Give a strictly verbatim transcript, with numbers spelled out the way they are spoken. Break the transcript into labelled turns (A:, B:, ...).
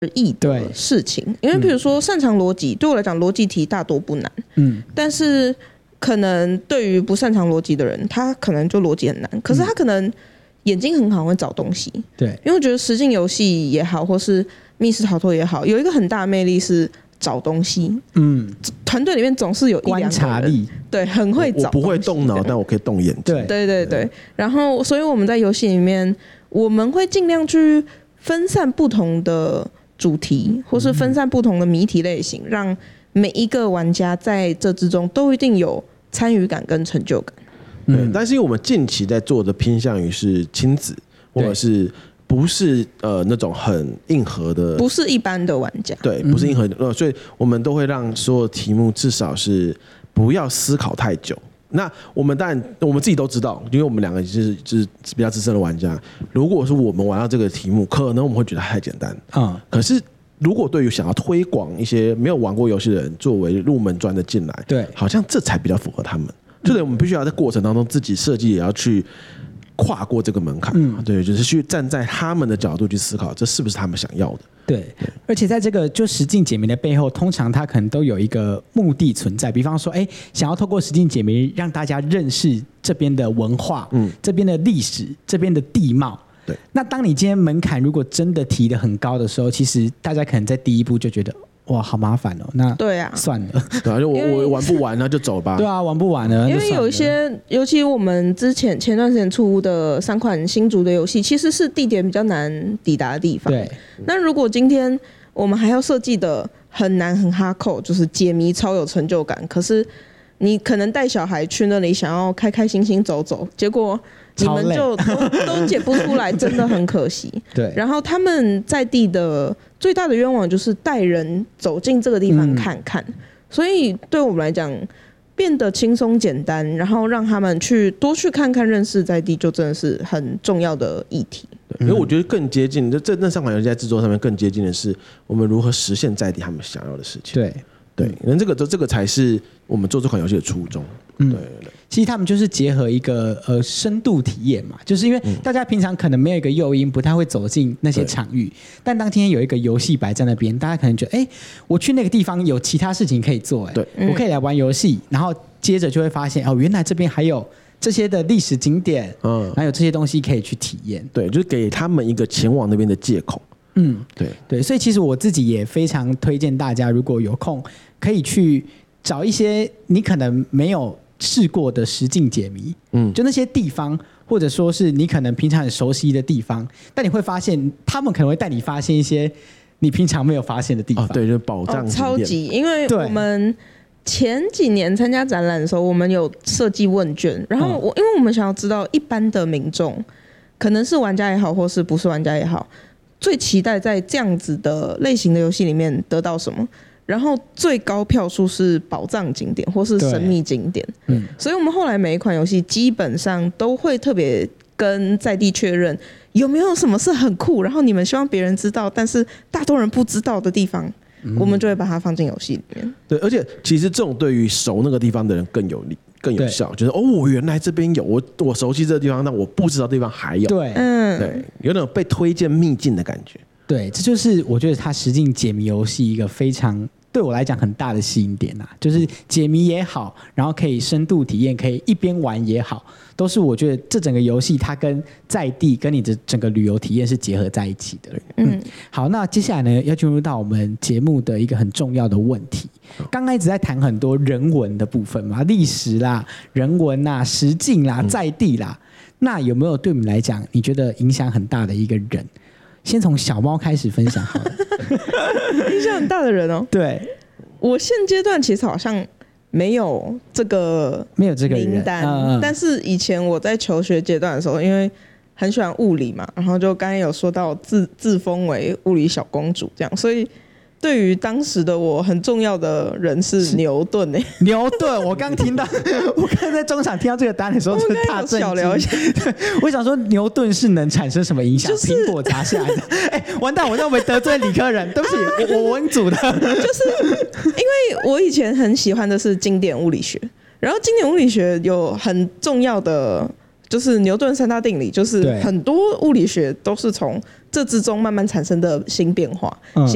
A: 异的事情，因为比如说擅长逻辑，对我来讲逻辑题大多不难，嗯，但是可能对于不擅长逻辑的人，他可能就逻辑很难，可是他可能眼睛很好，会找东西，对，因为我觉得实境游戏也好，或是密室逃脱也好，有一个很大的魅力是找东西，嗯，团队里面总是有一两个人观察力，对，很会找东西，
B: 我不会动脑，但我可以动眼睛，
A: 对对对对，然后所以我们在游戏里面，我们会尽量去分散不同的主题，或是分散不同的谜题类型，让每一个玩家在这之中都一定有参与感跟成就感。
B: 对，嗯，但是因为我们近期在做的偏向于是亲子，或者是不是呃那种很硬核的，
A: 不是一般的玩家，
B: 对，不是硬核的，呃，所以我们都会让所有题目至少是不要思考太久。那我们当然我们自己都知道，因为我们两个就是就是比较资深的玩家，如果是我们玩到这个题目，可能我们会觉得太简单，嗯，可是如果对于想要推广一些没有玩过游戏的人作为入门砖的进来，对，好像这才比较符合他们，就得我们必须要在过程当中自己设计也要去跨过这个门槛，嗯，对，就是去站在他们的角度去思考，这是不是他们想要的。
C: 对，而且在这个就实境解谜的背后，通常它可能都有一个目的存在，比方说，哎，想要透过实境解谜让大家认识这边的文化，嗯，这边的历史，这边的地貌。对，那当你今天门槛如果真的提得很高的时候，其实大家可能在第一步就觉得，哇，好麻烦哦，那对啊，算了，
B: 对啊，就我我玩不完，那就走吧。
C: 对啊，玩不完了，
A: 因为有一些，尤其我们之前前段时间出的三款新竹的游戏，其实是地点比较难抵达的地方。对，那如果今天我们还要设计的很难很哈扣，就是解谜超有成就感，可是你可能带小孩去那里想要开开心心走走，结果你们就 都, 都解不出来，真的很可惜。对，然后他们在地的最大的愿望就是带人走进这个地方看看，嗯，所以对我们来讲变得轻松简单，然后让他们去多去看看认识在地，就真的是很重要的议题。
B: 因为我觉得更接近，这那三款游戏在制作上面更接近的是我们如何实现在地他们想要的事情。对对，因为这个这个才是我们做这款游戏的初衷。嗯，对对。
C: 其实他们就是结合一个呃深度体验嘛，就是因为大家平常可能没有一个诱因，不太会走进那些场域，但当今天有一个游戏摆在那边，大家可能觉得，哎，我去那个地方有其他事情可以做，哎，我可以来玩游戏，然后接着就会发现，哦，原来这边还有这些的历史景点，嗯，然后有这些东西可以去体验，
B: 对，就是给他们一个前往那边的借口。
C: 嗯，对对，所以其实我自己也非常推荐大家，如果有空可以去找一些你可能没有试过的实境解谜，嗯，就那些地方，或者说是你可能平常很熟悉的地方，但你会发现他们可能会带你发现一些你平常没有发现的地方。哦，
B: 对，就是宝藏景点，
A: 哦，超级，因为我们前几年参加展览的时候，我们有设计问卷，然后我，嗯，因为我们想要知道一般的民众，可能是玩家也好，或是不是玩家也好，最期待在这样子的类型的游戏里面得到什么。然后最高票数是宝藏景点或是神秘景点，嗯，所以我们后来每一款游戏基本上都会特别跟在地确认有没有什么是很酷，然后你们希望别人知道但是大多人不知道的地方，嗯，我们就会把它放进游戏里面。
B: 对，而且其实这种对于熟那个地方的人更有利更有效，就是哦，我原来这边有，我我熟悉这个地方，但我不知道地方还有，对，嗯，对，有种被推荐秘境的感觉。
C: 对，这就是我觉得它实境解谜游戏一个非常对我来讲很大的吸引点啊，就是解谜也好，然后可以深度体验，可以一边玩也好，都是我觉得这整个游戏它跟在地跟你的整个旅游体验是结合在一起的。嗯，好，那接下来呢要进入到我们节目的一个很重要的问题。刚刚一直在谈很多人文的部分嘛，历史啦、人文啦、实境啦、在地啦，那有没有对我们来讲你觉得影响很大的一个人？先从小猫开始分享好了。
A: 影响很大的人哦。
C: 对，
A: 我现阶段其实好像没有这个
C: 没有这个
A: 名单，嗯嗯，但是以前我在求学阶段的时候，因为很喜欢物理嘛，然后就刚才有说到自自封为物理小公主这样，所以对于当时的我很重要的人是牛顿。欸，
C: 牛顿，我刚听到，我刚在中场听到这个答案的时候，就大震惊。聊一下，我想说牛顿是能产生什么影响？苹、就是、果砸下来的，哎，完蛋，我会不会得罪理科人？对不起，我我文组的，
A: 就是因为我以前很喜欢的是经典物理学，然后经典物理学有很重要的。就是牛顿三大定理，就是很多物理学都是从这之中慢慢产生的新变化。嗯